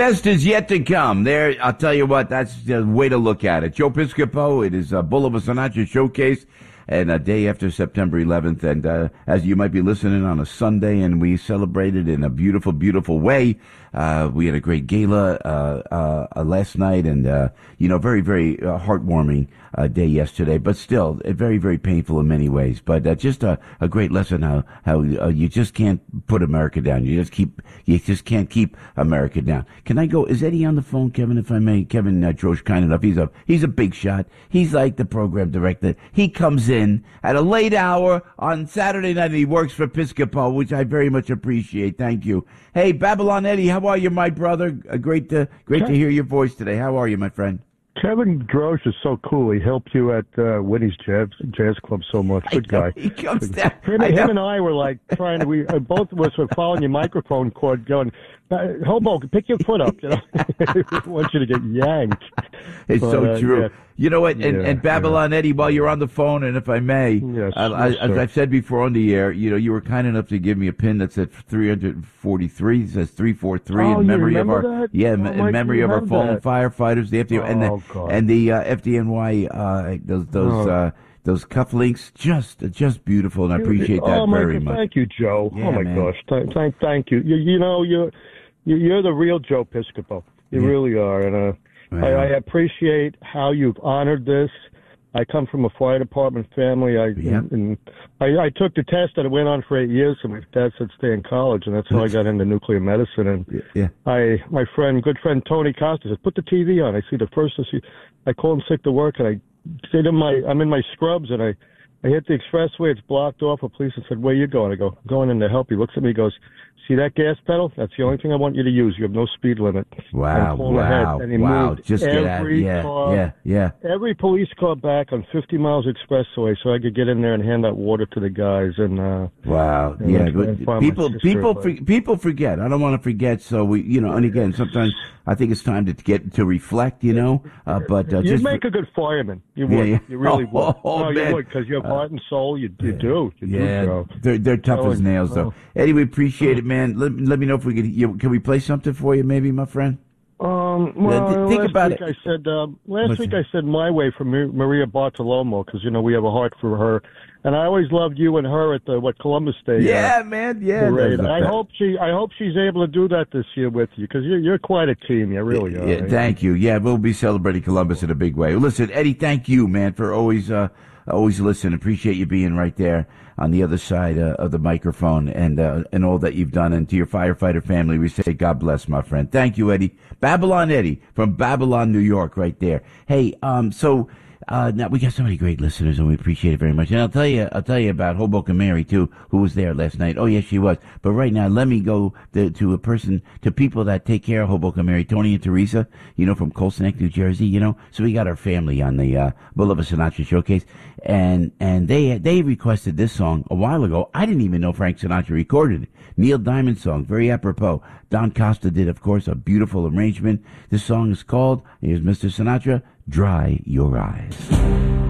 best is yet to come. There, I'll tell you what, that's the way to look at it. Joe Piscopo, it is a Boulevard Sinatra Showcase, and a day after September 11th. And as you might be listening on a Sunday, and we celebrated in a beautiful, beautiful way. We had a great gala last night, and very, very heartwarming day yesterday. But still, very, very painful in many ways. But just a great lesson how you just can't put America down. You just can't keep America down. Can I go? Is Eddie on the phone, Kevin? If I may, Kevin Drosch, kind enough. He's a big shot. He's like the program director. He comes in at a late hour on Saturday night, and he works for Piscopo, which I very much appreciate. Thank you. Hey, Babylon Eddie, how are you, my brother? Great to hear your voice today. How are you, my friend? Kevin Drosch is so cool. He helped you at Winnie's Jazz Club so much. Good guy. He comes down. Him and I were like trying to. We both of us were following your microphone cord, going, "Hobo, pick your foot up." I want you to get yanked. It's so true. Yeah. You know what? And Babylon Eddie, while you're on the phone, and if I may, yes, as I've said before on the air, you were kind enough to give me a pin that said 343. It says 343 in memory of our that? in memory of our fallen firefighters, the FDNY and the FDNY. Those cufflinks, just beautiful, and I appreciate that very much. Thank you, Joe. Yeah, oh my gosh, thank you. You're the real Joe Piscopo. You really are, and I appreciate how you've honored this. I come from a fire department family. I took the test, and it went on for 8 years. And my dad said stay in college, and that's how I got into nuclear medicine. And my good friend Tony Costa said, put the TV on. I see the first. I call him sick to work, and I sit I'm in my scrubs, and I hit the expressway. It's blocked off. A policeman said, "Where you going?" I go, "I'm going in to help." He looks at me, he goes, "See that gas pedal? That's the only thing I want you to use. You have no speed limit." Wow. And he moved just every car, every police car back on 50 miles expressway so I could get in there and hand out water to the guys. And wow. People forget. I don't want to forget. So we, and again, sometimes I think it's time to reflect, but you'd make a good fireman. You would. Yeah. You really would. Man. You would, because you have heart and soul. You do. They're tough as nails, though. Eddie, we appreciate it, man. Let me know if we can we play something for you, maybe, my friend? Think about it. Last week I said "My Way" from Maria Bartiromo, because we have a heart for her, and I always loved you and her at the Columbus Day. Yeah, man. Yeah. Parade. I hope she's able to do that this year with you, because you're quite a team. You really are. Yeah, thank you. Yeah, we'll be celebrating Columbus in a big way. Listen, Eddie, thank you, man, for always listen. Appreciate you being right there on the other side of the microphone, and all that you've done. And to your firefighter family, we say God bless, my friend. Thank you, Eddie. Babylon Eddie from Babylon, New York, right there. Hey, now we got so many great listeners, and we appreciate it very much. And I'll tell you about Hoboken Mary too, who was there last night. Oh yes, she was. But right now, let me go to people that take care of Hoboken Mary, Tony and Teresa, from Colson Neck, New Jersey. So we got our family on the Boulevard Sinatra Showcase, and they requested this song a while ago. I didn't even know Frank Sinatra recorded it. Neil Diamond song, very apropos. Don Costa did, of course, a beautiful arrangement. This song is called, here's Mr. Sinatra, "Dry Your Eyes."